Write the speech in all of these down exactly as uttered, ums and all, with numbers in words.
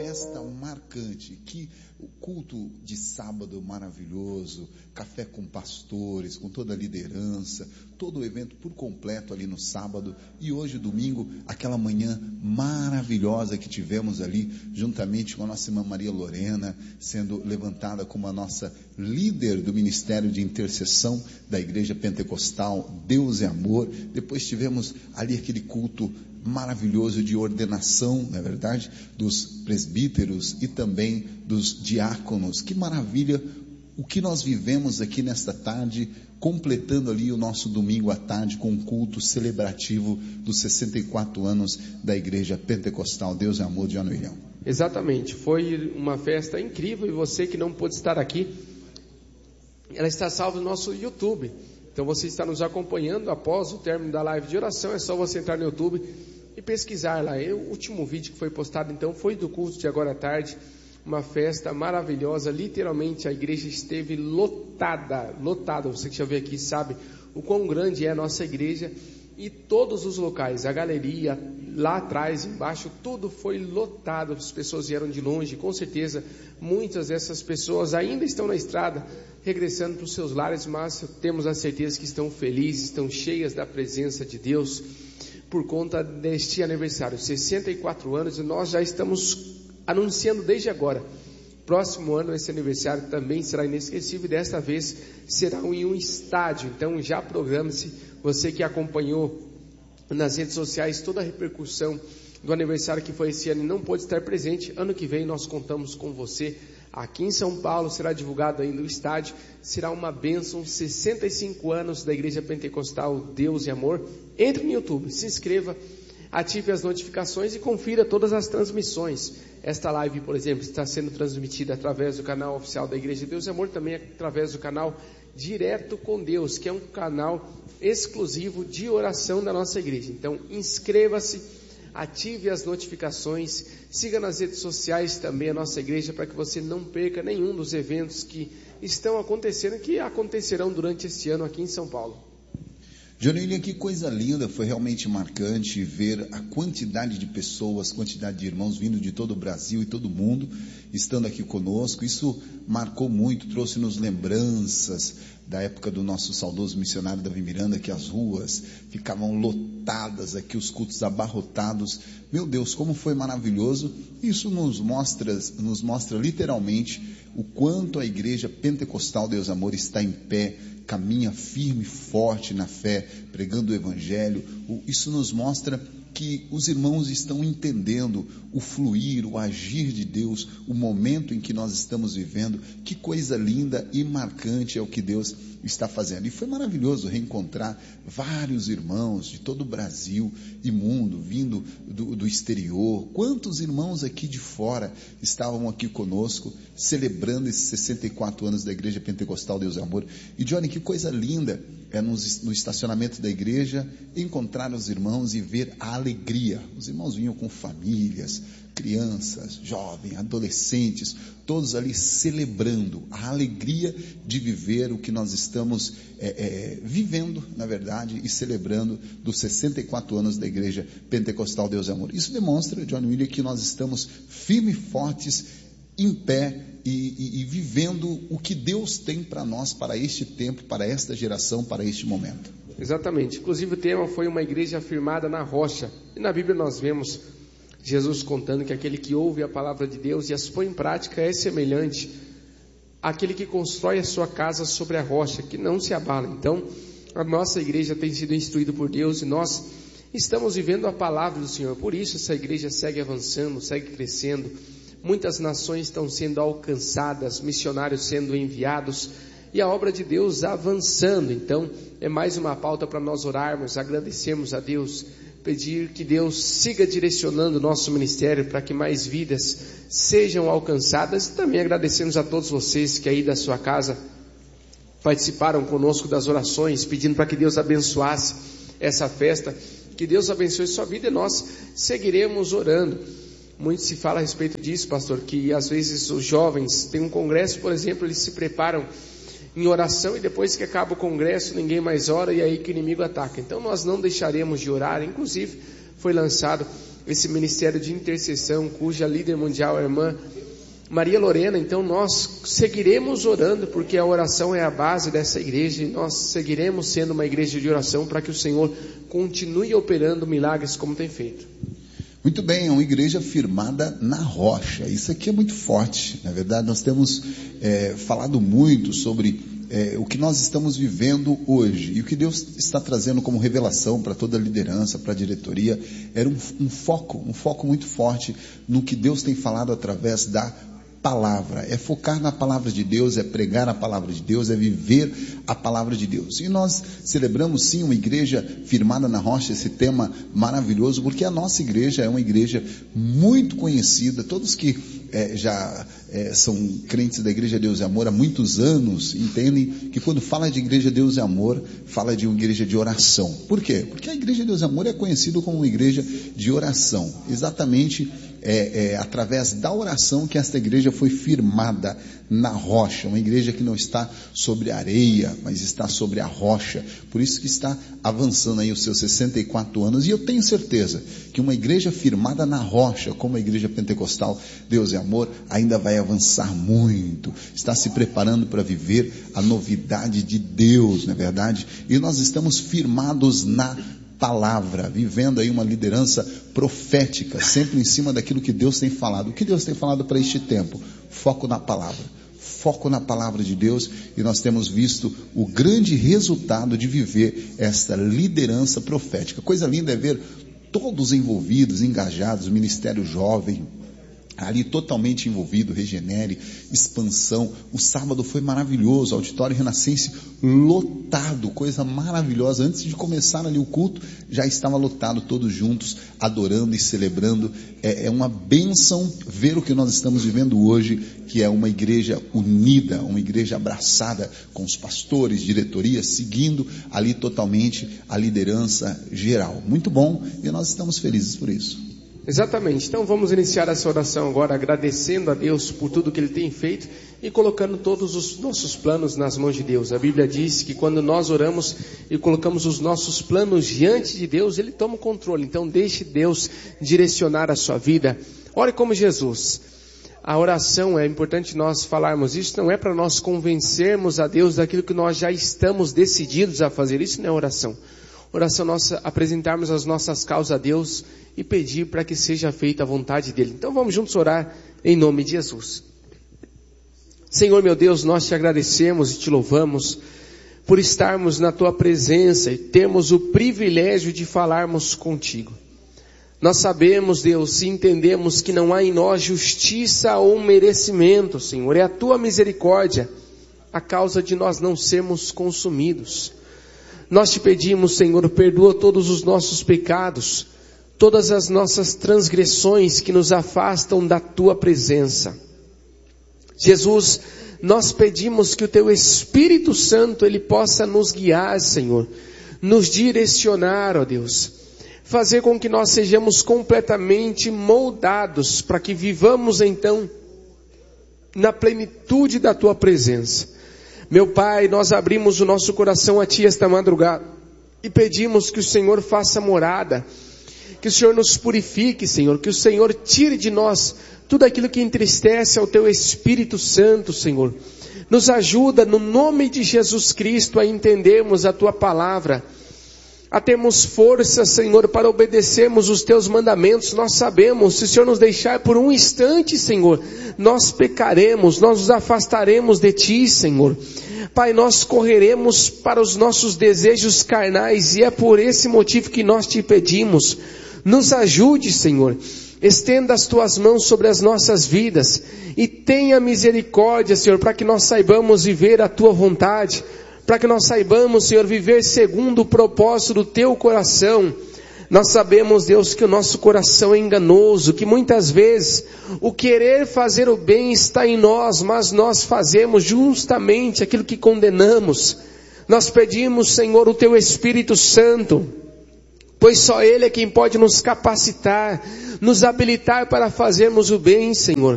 festa marcante, que o culto de sábado maravilhoso, café com pastores, com toda a liderança, todo o evento por completo ali no sábado, e hoje domingo, aquela manhã maravilhosa que tivemos ali, juntamente com a nossa irmã Maria Lorena, sendo levantada como a nossa líder do Ministério de Intercessão da Igreja Pentecostal Deus é Amor. Depois tivemos ali aquele culto maravilhoso de ordenação, não é verdade, dos presbíteros e também dos diáconos. Que maravilha o que nós vivemos aqui nesta tarde, completando ali o nosso domingo à tarde com um culto celebrativo dos sessenta e quatro anos da Igreja Pentecostal Deus é Amor de Januirão. Exatamente, foi uma festa incrível, e você que não pôde estar aqui, ela está salva no nosso YouTube. Então você está nos acompanhando após o término da live de oração, é só você entrar no YouTube e pesquisar lá. O último vídeo que foi postado então foi do culto de agora à tarde, uma festa maravilhosa, literalmente a igreja esteve lotada, lotada, você que já veio aqui sabe o quão grande é a nossa igreja, e todos os locais, a galeria, lá atrás, embaixo, tudo foi lotado, as pessoas vieram de longe, com certeza muitas dessas pessoas ainda estão na estrada, regressando para os seus lares, mas temos a certeza que estão felizes, estão cheias da presença de Deus, por conta deste aniversário, sessenta e quatro anos, e nós já estamos anunciando desde agora, próximo ano esse aniversário também será inesquecível, e desta vez será em um estádio, então já programe-se, você que acompanhou nas redes sociais toda a repercussão do aniversário que foi esse ano e não pôde estar presente, ano que vem nós contamos com você, aqui em São Paulo será divulgado ainda o estádio, será uma bênção, sessenta e cinco anos da Igreja Pentecostal Deus e Amor. Entre no YouTube, se inscreva, ative as notificações e confira todas as transmissões. Esta live, por exemplo, está sendo transmitida através do canal oficial da Igreja Deus e Amor, também através do canal Direto com Deus, que é um canal exclusivo de oração da nossa igreja. Então inscreva-se, ative as notificações, siga nas redes sociais também a nossa igreja, para que você não perca nenhum dos eventos que estão acontecendo, que acontecerão durante este ano aqui em São Paulo. Joaninha, que coisa linda, foi realmente marcante ver a quantidade de pessoas, quantidade de irmãos vindo de todo o Brasil e todo o mundo, estando aqui conosco. Isso marcou muito, trouxe-nos lembranças da época do nosso saudoso missionário Davi Miranda, que as ruas ficavam lotadas aqui, os cultos abarrotados. Meu Deus, como foi maravilhoso. Isso nos mostra, nos mostra literalmente o quanto a Igreja Pentecostal Deus Amor está em pé, caminha firme e forte na fé, pregando o Evangelho. Isso nos mostra que os irmãos estão entendendo o fluir, o agir de Deus, o momento em que nós estamos vivendo. Que coisa linda e marcante é o que Deus está fazendo. E foi maravilhoso reencontrar vários irmãos de todo o Brasil e mundo, vindo do, do exterior. Quantos irmãos aqui de fora estavam aqui conosco, celebrando esses sessenta e quatro anos da Igreja Pentecostal Deus é Amor. E Johnny, que coisa linda é no, no estacionamento da igreja encontrar os irmãos e ver a alegria. Os irmãos vinham com famílias, crianças, jovens, adolescentes, todos ali celebrando a alegria de viver o que nós estamos é, é, vivendo, na verdade, e celebrando dos sessenta e quatro anos da Igreja Pentecostal Deus é Amor. Isso demonstra, John William, que nós estamos firmes e fortes, em pé e, e, e vivendo o que Deus tem para nós, para este tempo, para esta geração, para este momento. Exatamente, inclusive o tema foi uma igreja firmada na rocha, e na Bíblia nós vemos Jesus contando que aquele que ouve a palavra de Deus e as põe em prática é semelhante àquele que constrói a sua casa sobre a rocha, que não se abala. Então, a nossa igreja tem sido instruída por Deus e nós estamos vivendo a palavra do Senhor. Por isso essa igreja segue avançando, segue crescendo. Muitas nações estão sendo alcançadas, missionários sendo enviados e a obra de Deus avançando. Então, é mais uma pauta para nós orarmos, agradecermos a Deus, pedir que Deus siga direcionando o nosso ministério para que mais vidas sejam alcançadas. E também agradecemos a todos vocês que aí da sua casa participaram conosco das orações, pedindo para que Deus abençoasse essa festa, que Deus abençoe sua vida, e nós seguiremos orando. Muito se fala a respeito disso, pastor, que às vezes os jovens têm um congresso, por exemplo, eles se preparam em oração e depois que acaba o congresso ninguém mais ora, e aí que o inimigo ataca. Então nós não deixaremos de orar. Inclusive foi lançado esse ministério de intercessão, cuja líder mundial é a irmã Maria Lorena. Então nós seguiremos orando, porque a oração é a base dessa igreja, e nós seguiremos sendo uma igreja de oração para que o Senhor continue operando milagres como tem feito. Muito bem, é uma igreja firmada na rocha. Isso aqui é muito forte. Na verdade, nós temos é, falado muito sobre é, o que nós estamos vivendo hoje. E o que Deus está trazendo como revelação para toda a liderança, para a diretoria, era um, um foco, um foco muito forte no que Deus tem falado através da palavra. É focar na palavra de Deus, é pregar a palavra de Deus, é viver a palavra de Deus. E nós celebramos sim uma igreja firmada na rocha, esse tema maravilhoso, porque a nossa igreja é uma igreja muito conhecida. Todos que é, já é, são crentes da Igreja Deus e Amor há muitos anos entendem que quando fala de Igreja Deus e Amor, fala de uma igreja de oração. Por quê? Porque a Igreja Deus e Amor é conhecida como uma igreja de oração. Exatamente É, é, através da oração que esta igreja foi firmada na rocha, uma igreja que não está sobre areia, mas está sobre a rocha. Por isso que está avançando aí os seus sessenta e quatro anos, e eu tenho certeza que uma igreja firmada na rocha, como a igreja pentecostal Deus e Amor, ainda vai avançar muito, está se preparando para viver a novidade de Deus, não é verdade? E nós estamos firmados na palavra, vivendo aí uma liderança profética, sempre em cima daquilo que Deus tem falado. O que Deus tem falado para este tempo? Foco na palavra, foco na palavra de Deus, e nós temos visto o grande resultado de viver esta liderança profética. Coisa linda é ver todos envolvidos, engajados, o ministério jovem ali totalmente envolvido, Regenere, expansão. O sábado foi maravilhoso, auditório Renascense lotado, coisa maravilhosa. Antes de começar ali o culto, já estava lotado, todos juntos, adorando e celebrando. É, é uma bênção ver o que nós estamos vivendo hoje, que é uma igreja unida, uma igreja abraçada com os pastores, diretoria, seguindo ali totalmente a liderança geral. Muito bom, e nós estamos felizes por isso. Exatamente, então vamos iniciar essa oração agora agradecendo a Deus por tudo que Ele tem feito e colocando todos os nossos planos nas mãos de Deus. A Bíblia diz que quando nós oramos e colocamos os nossos planos diante de Deus, Ele toma o controle. Então deixe Deus direcionar a sua vida. Ore como Jesus. A oração, é importante nós falarmos isso, não é para nós convencermos a Deus daquilo que nós já estamos decididos a fazer. Isso não é oração. Oração nossa, apresentarmos as nossas causas a Deus e pedir para que seja feita a vontade dEle. Então vamos juntos orar em nome de Jesus. Senhor meu Deus, nós te agradecemos e te louvamos por estarmos na tua presença e termos o privilégio de falarmos contigo. Nós sabemos, Deus, e entendemos que não há em nós justiça ou merecimento, Senhor. É a tua misericórdia a causa de nós não sermos consumidos. Nós te pedimos, Senhor, perdoa todos os nossos pecados, todas as nossas transgressões que nos afastam da tua presença. Jesus, nós pedimos que o teu Espírito Santo, ele possa nos guiar, Senhor, nos direcionar, ó Deus, fazer com que nós sejamos completamente moldados para que vivamos então na plenitude da tua presença. Meu Pai, nós abrimos o nosso coração a Ti esta madrugada e pedimos que o Senhor faça morada, que o Senhor nos purifique, Senhor, que o Senhor tire de nós tudo aquilo que entristece ao Teu Espírito Santo, Senhor. Nos ajuda, no nome de Jesus Cristo, a entendermos a Tua palavra, a termos força, Senhor, para obedecermos os Teus mandamentos. Nós sabemos, se o Senhor nos deixar por um instante, Senhor, nós pecaremos, nós nos afastaremos de Ti, Senhor. Pai, nós correremos para os nossos desejos carnais, e é por esse motivo que nós Te pedimos. Nos ajude, Senhor, estenda as Tuas mãos sobre as nossas vidas, e tenha misericórdia, Senhor, para que nós saibamos viver a Tua vontade, para que nós saibamos, Senhor, viver segundo o propósito do Teu coração. Nós sabemos, Deus, que o nosso coração é enganoso, que muitas vezes o querer fazer o bem está em nós, mas nós fazemos justamente aquilo que condenamos. Nós pedimos, Senhor, o Teu Espírito Santo, pois só Ele é quem pode nos capacitar, nos habilitar para fazermos o bem, Senhor.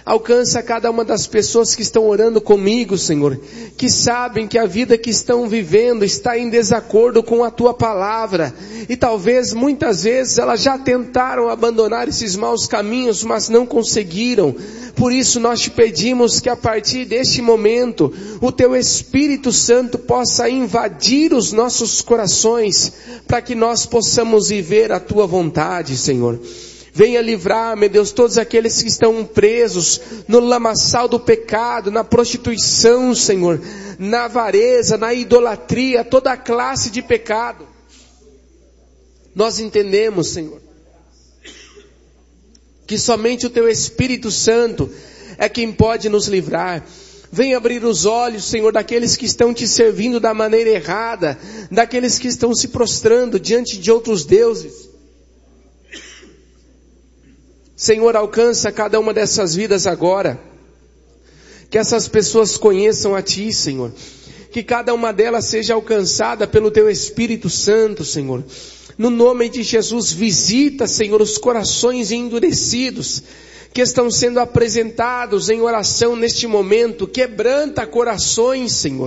Alcança cada uma das pessoas que estão orando comigo, Senhor, que sabem que a vida que estão vivendo está em desacordo com a Tua palavra, e talvez muitas vezes elas já tentaram abandonar esses maus caminhos, mas não conseguiram. Por isso nós te pedimos que a partir deste momento, o Teu Espírito Santo possa invadir os nossos corações, para que nós possamos viver a Tua vontade, Senhor. Venha livrar, meu Deus, todos aqueles que estão presos no lamaçal do pecado, na prostituição, Senhor, na avareza, na idolatria, toda a classe de pecado. Nós entendemos, Senhor, que somente o Teu Espírito Santo é quem pode nos livrar. Venha abrir os olhos, Senhor, daqueles que estão Te servindo da maneira errada, daqueles que estão se prostrando diante de outros deuses. Senhor, alcança cada uma dessas vidas agora. Que essas pessoas conheçam a Ti, Senhor. Que cada uma delas seja alcançada pelo Teu Espírito Santo, Senhor. No nome de Jesus, visita, Senhor, os corações endurecidos que estão sendo apresentados em oração neste momento. Quebranta corações, Senhor.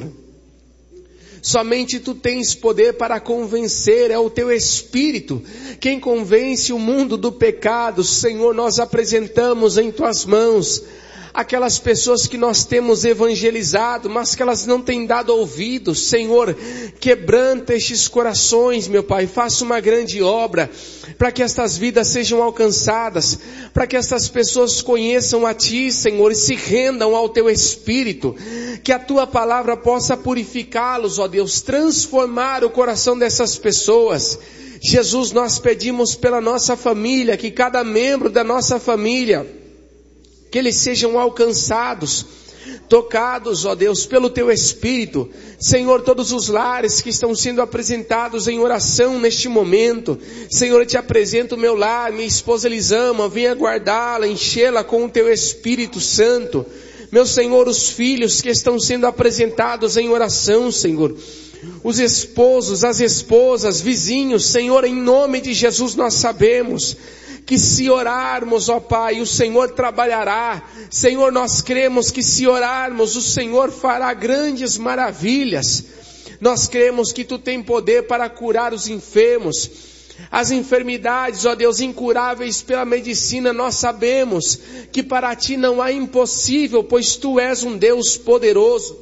Somente Tu tens poder para convencer, é o Teu Espírito quem convence o mundo do pecado. Senhor, nós apresentamos em Tuas mãos aquelas pessoas que nós temos evangelizado, mas que elas não têm dado ouvidos. Senhor, quebranta estes corações, meu Pai, faça uma grande obra, para que estas vidas sejam alcançadas, para que estas pessoas conheçam a Ti, Senhor, e se rendam ao Teu Espírito, que a Tua palavra possa purificá-los, ó Deus, transformar o coração dessas pessoas. Jesus, nós pedimos pela nossa família, que cada membro da nossa família, que eles sejam alcançados, tocados, ó Deus, pelo Teu Espírito. Senhor, todos os lares que estão sendo apresentados em oração neste momento, Senhor, eu Te apresento o meu lar, minha esposa Elisama, venha guardá-la, enchê-la com o Teu Espírito Santo. Meu Senhor, os filhos que estão sendo apresentados em oração, Senhor, os esposos, as esposas, vizinhos, Senhor, em nome de Jesus nós sabemos que se orarmos, ó Pai, o Senhor trabalhará. Senhor, nós cremos que se orarmos, o Senhor fará grandes maravilhas. Nós cremos que Tu tem poder para curar os enfermos. As enfermidades, ó Deus, incuráveis pela medicina, nós sabemos que para Ti não há impossível, pois Tu és um Deus poderoso.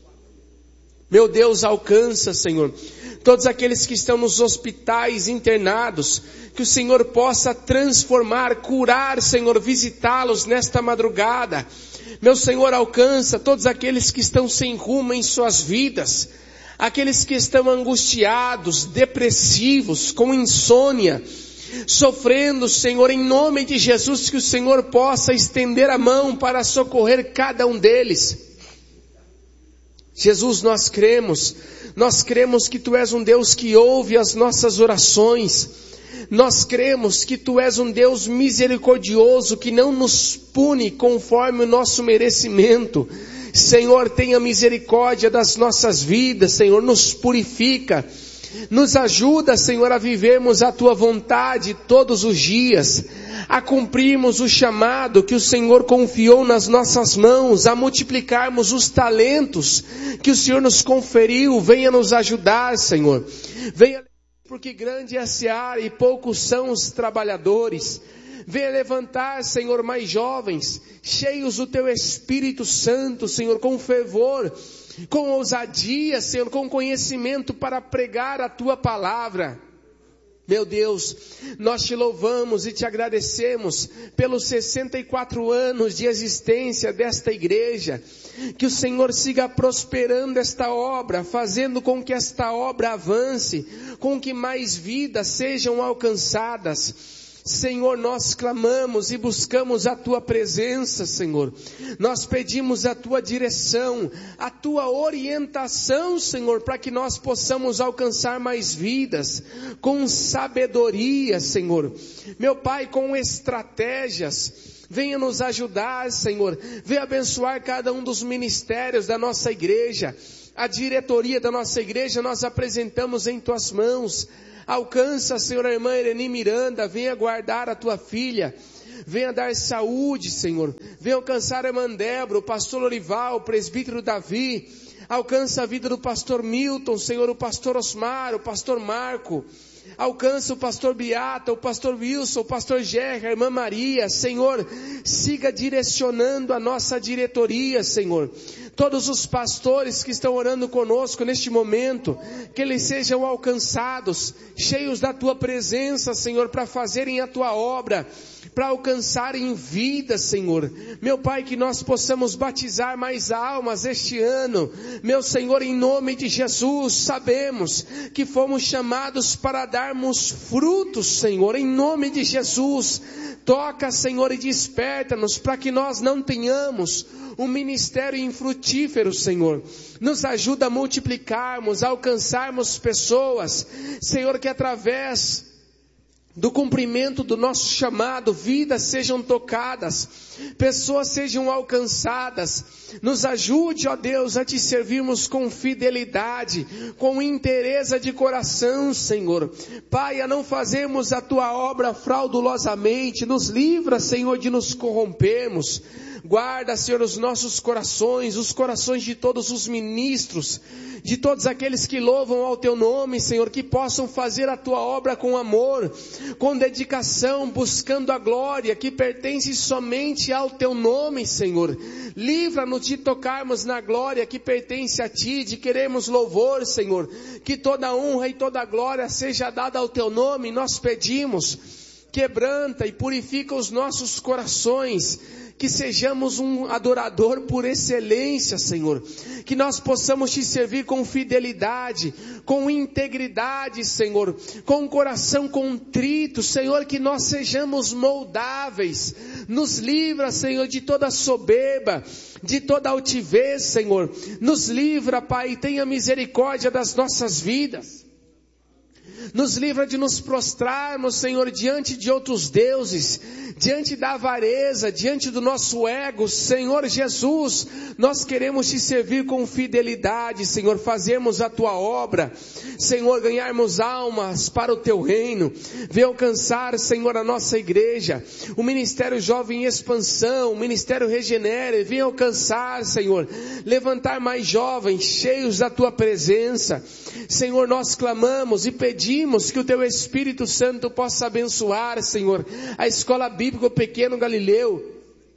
Meu Deus, alcança, Senhor, todos aqueles que estão nos hospitais internados, que o Senhor possa transformar, curar, Senhor, visitá-los nesta madrugada. Meu Senhor, alcança todos aqueles que estão sem rumo em suas vidas, aqueles que estão angustiados, depressivos, com insônia, sofrendo, Senhor, em nome de Jesus, que o Senhor possa estender a mão para socorrer cada um deles. Jesus, nós cremos, nós cremos que Tu és um Deus que ouve as nossas orações. Nós cremos que Tu és um Deus misericordioso, que não nos pune conforme o nosso merecimento. Senhor, tenha misericórdia das nossas vidas, Senhor, nos purifica. Nos ajuda, Senhor, a vivermos a Tua vontade todos os dias, a cumprirmos o chamado que o Senhor confiou nas nossas mãos, a multiplicarmos os talentos que o Senhor nos conferiu. Venha nos ajudar, Senhor. Venha, porque grande é a seara e poucos são os trabalhadores. Venha levantar, Senhor, mais jovens, cheios do Teu Espírito Santo, Senhor, com fervor, com ousadia, Senhor, com conhecimento para pregar a Tua palavra. Meu Deus, nós Te louvamos e Te agradecemos pelos sessenta e quatro anos de existência desta igreja. Que o Senhor siga prosperando esta obra, fazendo com que esta obra avance, com que mais vidas sejam alcançadas. Senhor, nós clamamos e buscamos a Tua presença, Senhor. Nós pedimos a Tua direção, a Tua orientação, Senhor, para que nós possamos alcançar mais vidas, com sabedoria, Senhor. Meu Pai, com estratégias. Venha nos ajudar, Senhor. Venha abençoar cada um dos ministérios da nossa igreja. A diretoria da nossa igreja nós apresentamos em Tuas mãos. Alcança, Senhor, a irmã Irene Miranda, venha guardar a Tua filha. venha dar saúde, Senhor. Venha alcançar a irmã Débora, o pastor Lorival, o presbítero Davi. Alcança a vida do pastor Milton, Senhor, o pastor Osmar, o pastor Marco. Alcança o pastor Beata, o pastor Wilson, o pastor Gerra, a irmã Maria. Senhor, siga direcionando a nossa diretoria, Senhor. Todos os pastores que estão orando conosco neste momento, que eles sejam alcançados, cheios da Tua presença, Senhor, para fazerem a Tua obra, para alcançarem vidas, Senhor. Meu Pai, que nós possamos batizar mais almas este ano. Meu Senhor, em nome de Jesus, sabemos que fomos chamados para darmos frutos, Senhor, em nome de Jesus. Toca, Senhor, e desperta-nos para que nós não tenhamos um ministério infrutífero, Senhor. Nos ajuda a multiplicarmos, a alcançarmos pessoas, Senhor, que através do cumprimento do nosso chamado, vidas sejam tocadas, pessoas sejam alcançadas. Nos ajude, ó Deus, a Te servirmos com fidelidade, com interesse de coração, Senhor. Pai, a não fazermos a Tua obra fraudulosamente. Nos livra, Senhor, de nos corrompermos. Guarda, Senhor, os nossos corações, os corações de todos os ministros, de todos aqueles que louvam ao Teu nome, Senhor, que possam fazer a Tua obra com amor, com dedicação, buscando a glória que pertence somente ao Teu nome, Senhor. Livra-nos de tocarmos na glória que pertence a Ti, de queremos louvor, Senhor. Que toda honra e toda glória seja dada ao Teu nome. Nós pedimos, quebranta e purifica os nossos corações, que sejamos um adorador por excelência, Senhor. Que nós possamos Te servir com fidelidade, com integridade, Senhor. Com um coração contrito, Senhor. Que nós sejamos moldáveis. Nos livra, Senhor, de toda soberba, de toda altivez, Senhor. Nos livra, Pai, e tenha misericórdia das nossas vidas. Nos livra de nos prostrarmos, Senhor, diante de outros deuses, diante da avareza, diante do nosso ego. Senhor Jesus, nós queremos Te servir com fidelidade, Senhor, fazermos a Tua obra, Senhor, ganharmos almas para o Teu reino. Vem alcançar, Senhor, a nossa igreja, o Ministério Jovem em Expansão, o Ministério Regenere. Vem alcançar, Senhor, levantar mais jovens cheios da Tua presença. Senhor, nós clamamos e pedimos que o Teu Espírito Santo possa abençoar, Senhor, a Escola Bíblica Pequeno Galileu.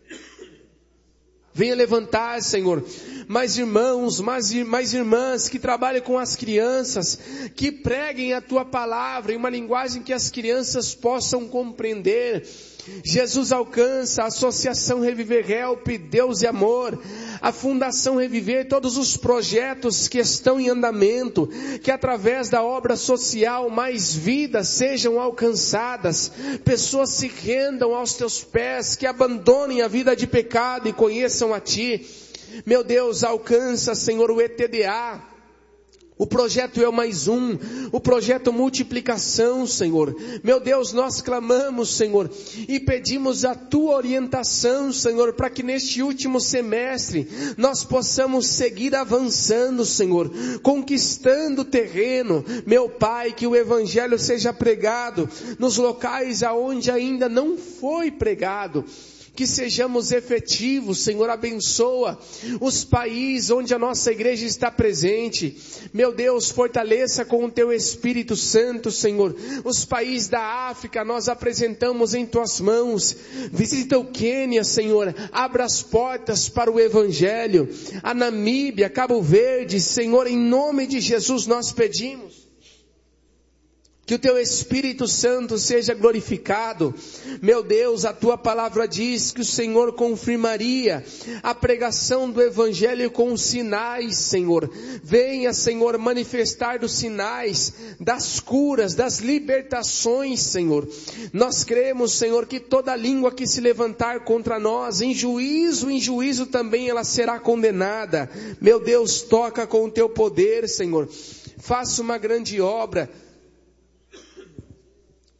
Venha levantar, Senhor, mais irmãos, mais, mais irmãs que trabalhem com as crianças, que preguem a Tua palavra em uma linguagem que as crianças possam compreender. Jesus, alcança a Associação Reviver Help, Deus e Amor, a Fundação Reviver, todos os projetos que estão em andamento, que através da obra social mais vidas sejam alcançadas, pessoas se rendam aos Teus pés, que abandonem a vida de pecado e conheçam a Ti. Meu Deus, alcança, Senhor, o E T D A, o projeto Eu Mais Um, o projeto Multiplicação, Senhor. Meu Deus, nós clamamos, Senhor, e pedimos a Tua orientação, Senhor, para que neste último semestre nós possamos seguir avançando, Senhor, conquistando terreno. Meu Pai, que o Evangelho seja pregado nos locais aonde ainda não foi pregado. Que sejamos efetivos, Senhor. Abençoa os países onde a nossa igreja está presente. Meu Deus, fortaleça com o Teu Espírito Santo, Senhor. Os países da África nós apresentamos em Tuas mãos. Visita o Quênia, Senhor. Abra as portas para o Evangelho. A Namíbia, Cabo Verde, Senhor, em nome de Jesus nós pedimos. Que o Teu Espírito Santo seja glorificado. Meu Deus, a Tua palavra diz que o Senhor confirmaria a pregação do Evangelho com sinais, Senhor. Venha, Senhor, manifestar dos sinais, das curas, das libertações, Senhor. Nós cremos, Senhor, que toda língua que se levantar contra nós, em juízo, em juízo também ela será condenada. Meu Deus, toca com o Teu poder, Senhor. Faça uma grande obra.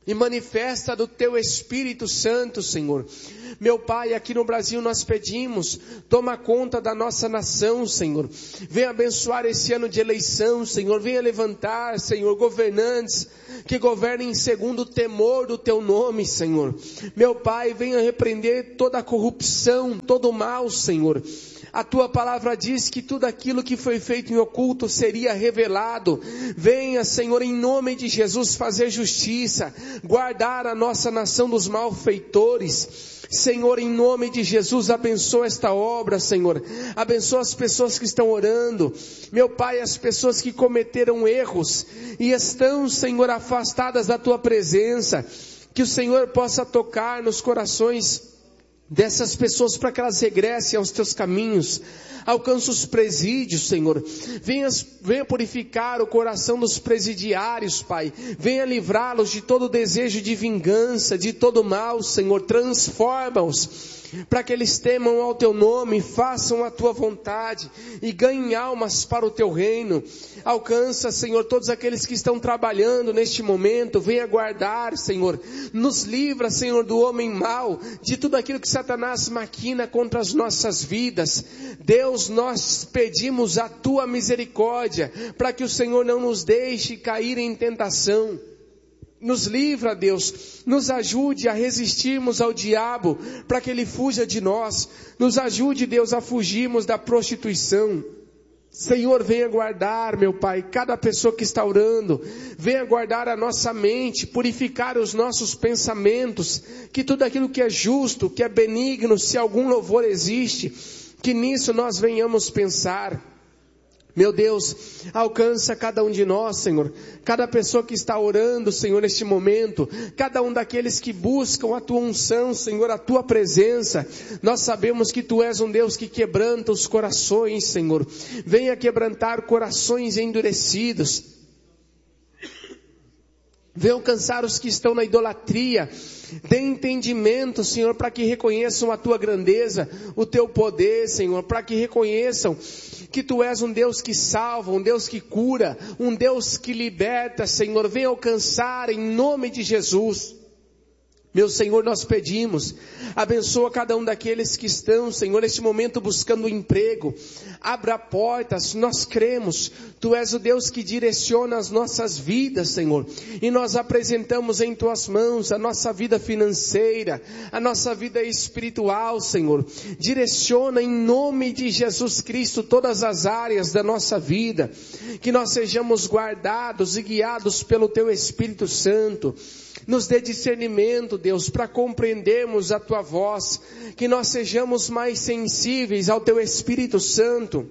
e manifesta do Teu Espírito Santo, Senhor. Meu Pai, aqui no Brasil nós pedimos, toma conta da nossa nação, Senhor. Venha abençoar esse ano de eleição, Senhor. Venha levantar, Senhor, governantes que governem segundo o temor do Teu nome, Senhor. Meu Pai, venha repreender toda a corrupção, todo o mal, Senhor. A Tua palavra diz que tudo aquilo que foi feito em oculto seria revelado. Venha, Senhor, em nome de Jesus, fazer justiça, guardar a nossa nação dos malfeitores. Senhor, em nome de Jesus, abençoa esta obra, Senhor. Abençoa as pessoas que estão orando. Meu Pai, as pessoas que cometeram erros e estão, Senhor, afastadas da Tua presença. Que o Senhor possa tocar nos corações dessas pessoas para que elas regressem aos Teus caminhos. Alcança os presídios, Senhor. Venha, venha purificar o coração dos presidiários, Pai. Venha livrá-los de todo desejo de vingança, de todo mal, Senhor. Transforma-os para que eles temam ao Teu nome, façam a Tua vontade e ganhem almas para o Teu reino. Alcança, Senhor, todos aqueles que estão trabalhando neste momento. Venha guardar, Senhor. Nos livra, Senhor, do homem mau, de tudo aquilo que Satanás maquina contra as nossas vidas. Deus, nós pedimos a Tua misericórdia para que o Senhor não nos deixe cair em tentação. Nos livra, Deus, nos ajude a resistirmos ao diabo, para que ele fuja de nós. Nos ajude, Deus, a fugirmos da prostituição. Senhor, venha guardar, meu Pai, cada pessoa que está orando. Venha guardar a nossa mente, purificar os nossos pensamentos. Que tudo aquilo que é justo, que é benigno, se algum louvor existe, que nisso nós venhamos pensar. Meu Deus, alcança cada um de nós, Senhor, cada pessoa que está orando, Senhor, neste momento, cada um daqueles que buscam a Tua unção, Senhor, a Tua presença. Nós sabemos que Tu és um Deus que quebranta os corações, Senhor. Venha quebrantar corações endurecidos. Venha alcançar os que estão na idolatria. Dê entendimento, Senhor, para que reconheçam a Tua grandeza, o Teu poder, Senhor, para que reconheçam que Tu és um Deus que salva, um Deus que cura, um Deus que liberta, Senhor. Venha alcançar em nome de Jesus. Meu Senhor, nós pedimos, abençoa cada um daqueles que estão, Senhor, neste momento buscando emprego. Abra portas, nós cremos, Tu és o Deus que direciona as nossas vidas, Senhor. E nós apresentamos em Tuas mãos a nossa vida financeira, a nossa vida espiritual, Senhor. Direciona em nome de Jesus Cristo todas as áreas da nossa vida. Que nós sejamos guardados e guiados pelo Teu Espírito Santo. Nos dê discernimento, Deus, para compreendermos a Tua voz, que nós sejamos mais sensíveis ao Teu Espírito Santo,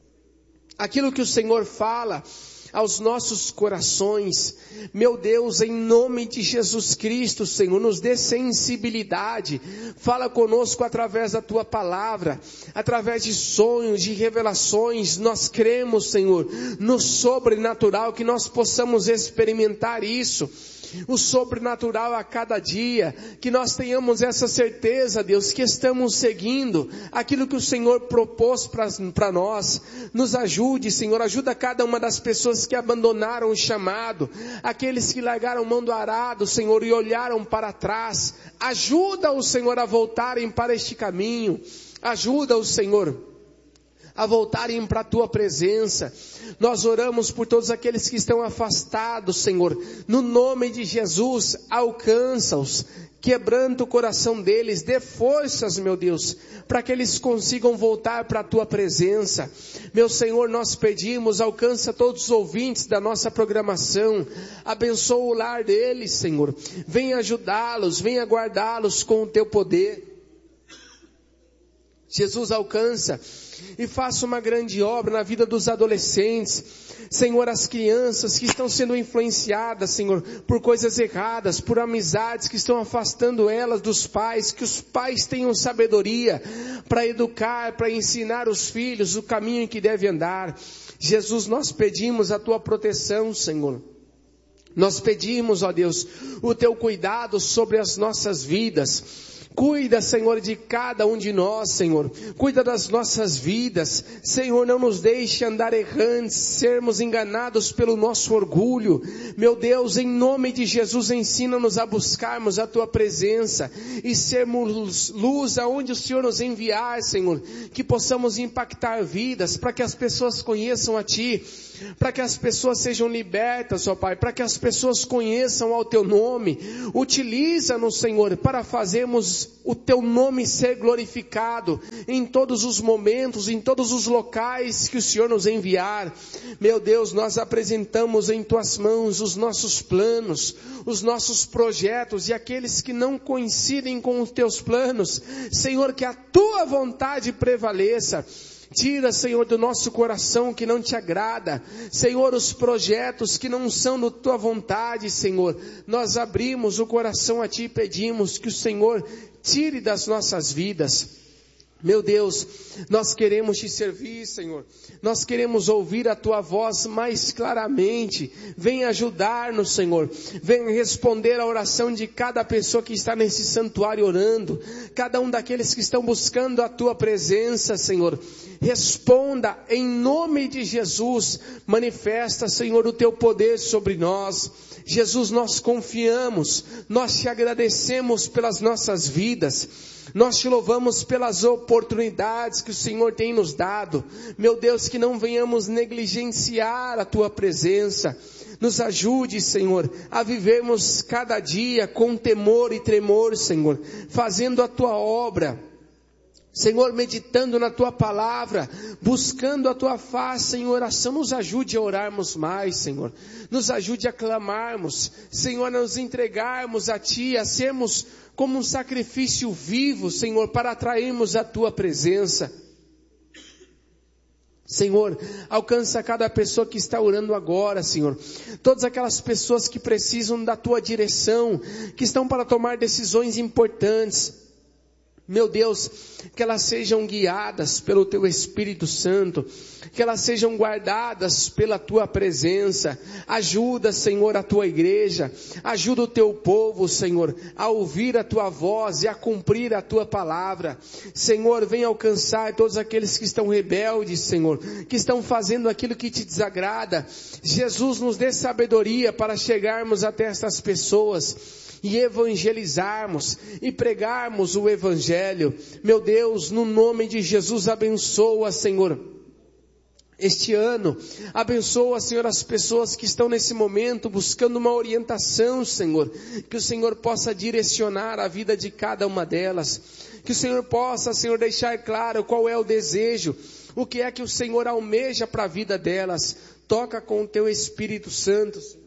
aquilo que o Senhor fala aos nossos corações. Meu Deus, em nome de Jesus Cristo, Senhor, nos dê sensibilidade. Fala conosco através da Tua palavra, através de sonhos, de revelações. Nós cremos, Senhor, no sobrenatural, que nós possamos experimentar isso. O sobrenatural a cada dia, que nós tenhamos essa certeza, Deus, que estamos seguindo aquilo que o Senhor propôs para nós. Nos ajude, Senhor, ajuda cada uma das pessoas que abandonaram o chamado, aqueles que largaram mão do arado, Senhor, e olharam para trás. Ajuda o Senhor a voltarem para este caminho. Ajuda o Senhor a voltarem para a Tua presença. Nós oramos por todos aqueles que estão afastados, Senhor. No nome de Jesus, alcança-os, quebranta o coração deles, dê forças, meu Deus, para que eles consigam voltar para a Tua presença. Meu Senhor, nós pedimos, alcança todos os ouvintes da nossa programação, abençoa o lar deles, Senhor. Venha ajudá-los, venha guardá-los com o Teu poder. Jesus, alcança e faça uma grande obra na vida dos adolescentes. Senhor, as crianças que estão sendo influenciadas, Senhor, por coisas erradas, por amizades que estão afastando elas dos pais, que os pais tenham sabedoria para educar, para ensinar os filhos o caminho em que devem andar. Jesus, nós pedimos a Tua proteção, Senhor. Nós pedimos, ó Deus, o Teu cuidado sobre as nossas vidas. Cuida, Senhor, de cada um de nós, Senhor. Cuida das nossas vidas. Senhor, não nos deixe andar errantes, sermos enganados pelo nosso orgulho. Meu Deus, em nome de Jesus, ensina-nos a buscarmos a Tua presença e sermos luz aonde o Senhor nos enviar, Senhor. Que possamos impactar vidas, para que as pessoas conheçam a Ti, para que as pessoas sejam libertas, ó Pai, para que as pessoas conheçam ao Teu nome. Utiliza-nos, Senhor, para fazermos o Teu nome ser glorificado em todos os momentos, em todos os locais que o Senhor nos enviar. Meu Deus, nós apresentamos em Tuas mãos os nossos planos, os nossos projetos e aqueles que não coincidem com os Teus planos. Senhor, que a Tua vontade prevaleça. Tira, Senhor, do nosso coração que não Te agrada, Senhor, os projetos que não são da Tua vontade, Senhor. Nós abrimos o coração a Ti e pedimos que o Senhor tire das nossas vidas. Meu Deus, nós queremos Te servir, Senhor. Nós queremos ouvir a Tua voz mais claramente. Vem ajudar-nos, Senhor. Vem responder a oração de cada pessoa que está nesse santuário orando. Cada um daqueles que estão buscando a Tua presença, Senhor. Responda em nome de Jesus. Manifesta, Senhor, o Teu poder sobre nós. Jesus, nós confiamos. Nós Te agradecemos pelas nossas vidas. Nós Te louvamos pelas oportunidades que o Senhor tem nos dado. Meu Deus, que não venhamos negligenciar a Tua presença. Nos ajude, Senhor, a vivermos cada dia com temor e tremor, Senhor, fazendo a Tua obra. Senhor, meditando na Tua palavra, buscando a Tua face em oração. Nos ajude a orarmos mais, Senhor. Nos ajude a clamarmos, Senhor, a nos entregarmos a Ti, a sermos como um sacrifício vivo, Senhor, para atrairmos a Tua presença. Senhor, alcança cada pessoa que está orando agora, Senhor. Todas aquelas pessoas que precisam da Tua direção, que estão para tomar decisões importantes. Meu Deus, que elas sejam guiadas pelo Teu Espírito Santo, que elas sejam guardadas pela Tua presença. Ajuda, Senhor, a Tua igreja, ajuda o Teu povo, Senhor, a ouvir a Tua voz e a cumprir a Tua palavra. Senhor, vem alcançar todos aqueles que estão rebeldes, Senhor, que estão fazendo aquilo que Te desagrada. Jesus, nos dê sabedoria para chegarmos até estas pessoas e evangelizarmos e pregarmos o Evangelho. Meu Deus, no nome de Jesus, abençoa, Senhor, este ano. Abençoa, Senhor, as pessoas que estão nesse momento buscando uma orientação, Senhor. Que o Senhor possa direcionar a vida de cada uma delas. Que o Senhor possa, Senhor, deixar claro qual é o desejo, o que é que o Senhor almeja para a vida delas. Toca com o Teu Espírito Santo, Senhor.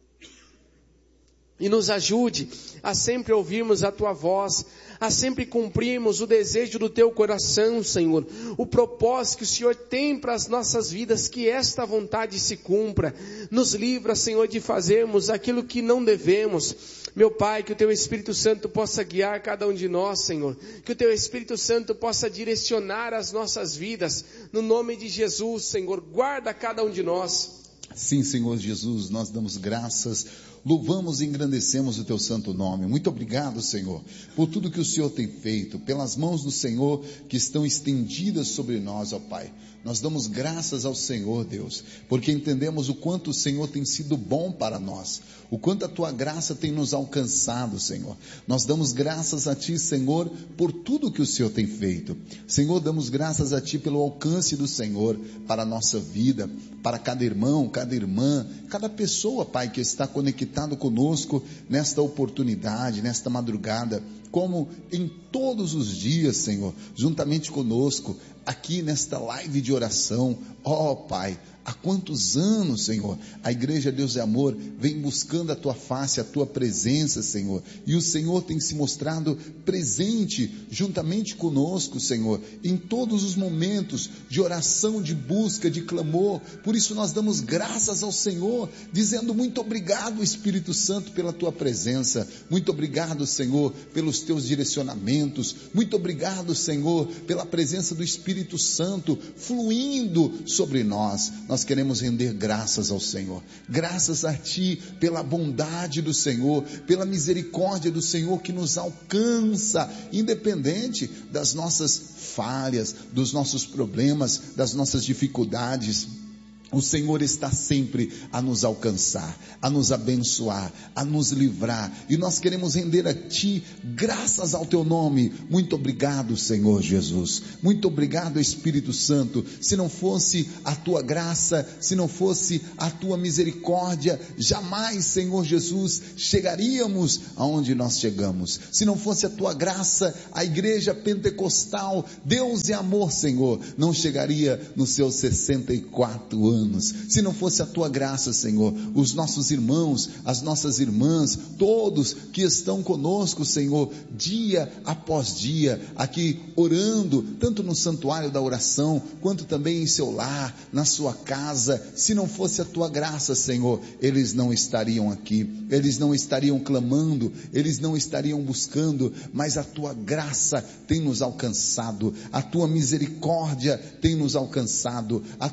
E nos ajude a sempre ouvirmos a Tua voz, a sempre cumprirmos o desejo do Teu coração, Senhor. O propósito que o Senhor tem para as nossas vidas, que esta vontade se cumpra. Nos livra, Senhor, de fazermos aquilo que não devemos. Meu Pai, que o Teu Espírito Santo possa guiar cada um de nós, Senhor. Que o Teu Espírito Santo possa direcionar as nossas vidas. No nome de Jesus, Senhor, guarda cada um de nós. Sim, Senhor Jesus, nós damos graças, louvamos e engrandecemos o Teu santo nome. Muito obrigado, Senhor, por tudo que o Senhor tem feito, pelas mãos do Senhor que estão estendidas sobre nós, ó Pai. Nós damos graças ao Senhor, Deus, porque entendemos o quanto o Senhor tem sido bom para nós, o quanto a Tua graça tem nos alcançado, Senhor. Nós damos graças a Ti, Senhor, por tudo que o Senhor tem feito. Senhor, damos graças a Ti pelo alcance do Senhor para a nossa vida, para cada irmão, cada irmã, cada pessoa, Pai, que está conectado conosco nesta oportunidade, nesta madrugada, como em todos os dias, Senhor, juntamente conosco, aqui nesta live de oração. Ó Pai, há quantos anos, Senhor, a Igreja Deus é Amor vem buscando a Tua face, a Tua presença, Senhor, e o Senhor tem se mostrado presente juntamente conosco, Senhor, em todos os momentos de oração, de busca, de clamor. Por isso nós damos graças ao Senhor, dizendo muito obrigado, Espírito Santo, pela Tua presença. Muito obrigado, Senhor, pelos Teus direcionamentos. Muito obrigado, Senhor, pela presença do Espírito Santo fluindo sobre nós. nós queremos render graças ao Senhor. Graças a Ti pela bondade do Senhor, pela misericórdia do Senhor que nos alcança, independente das nossas falhas, dos nossos problemas, das nossas dificuldades. O Senhor está sempre a nos alcançar, a nos abençoar, a nos livrar. E nós queremos render a Ti graças ao Teu nome. Muito obrigado, Senhor Jesus. Muito obrigado, Espírito Santo. Se não fosse a Tua graça, se não fosse a Tua misericórdia, jamais, Senhor Jesus, chegaríamos aonde nós chegamos. Se não fosse a Tua graça, a igreja pentecostal, Deus é amor, Senhor, não chegaria nos seus sessenta e quatro anos. Se não fosse a Tua graça, Senhor, os nossos irmãos, as nossas irmãs, todos que estão conosco, Senhor, dia após dia, aqui orando, tanto no santuário da oração, quanto também em seu lar, na sua casa, se não fosse a Tua graça, Senhor, eles não estariam aqui, eles não estariam clamando, eles não estariam buscando, mas a Tua graça tem nos alcançado, a Tua misericórdia tem nos alcançado, a